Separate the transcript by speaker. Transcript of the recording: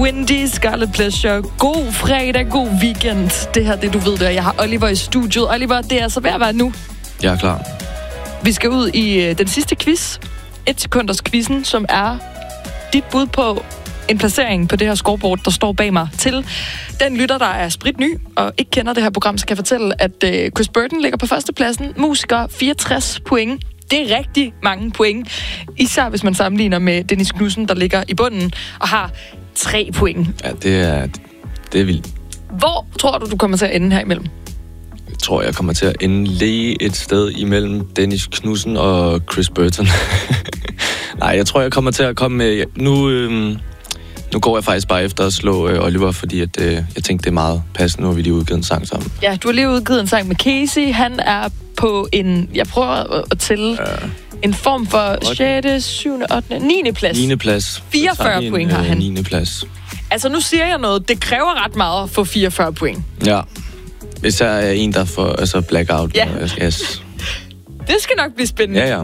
Speaker 1: Windy, Scarlet Pleasure. God fredag, god weekend. Det her, det du ved det. Jeg har Oliver i studiet. Oliver, det er altså ved at være nu.
Speaker 2: Jeg er klar.
Speaker 1: Vi skal ud i den sidste quiz. 1 sekunders quizzen, som er dit bud på en placering på det her scoreboard, der står bag mig. Til den lytter, der er spritny og ikke kender det her program, så kan jeg fortælle, at Chris Burton ligger på førstepladsen. Musiker, 64 point. Det er rigtig mange point. Især hvis man sammenligner med Dennis Knudsen, der ligger i bunden og har 3 point.
Speaker 2: Ja, det er vildt.
Speaker 1: Hvor tror du kommer til at ende her imellem?
Speaker 2: Jeg tror, jeg kommer til at ende lige et sted imellem Dennis Knudsen og Chris Burton. Nej, jeg tror, jeg kommer til at komme med... Nu går jeg faktisk bare efter at slå Oliver, fordi at, jeg tænkte, det er meget passende. Nu har vi lige udgivet en sang sammen.
Speaker 1: Ja, du har lige udgivet en sang med Casey. Han er på en... Jeg prøver at tælle... En form for 6., 7., 8., 9. plads.
Speaker 2: 9. plads.
Speaker 1: 44 point har han.
Speaker 2: 9. plads.
Speaker 1: Altså, nu siger jeg noget. Det kræver ret meget at få 44 point.
Speaker 2: Ja. Hvis jeg er en, der får blackout.
Speaker 1: Ja.
Speaker 2: Yes.
Speaker 1: Det skal nok blive spændende.
Speaker 2: Ja.